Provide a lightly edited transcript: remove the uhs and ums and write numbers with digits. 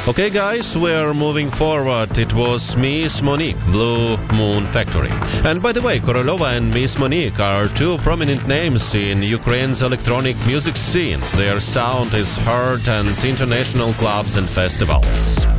Okay guys, we're moving forward. It was Miss Monique, Blue Moon Factory. And by the way, Korolova and Miss Monique are two prominent names in Ukraine's electronic music scene. Their sound is heard at international clubs and festivals.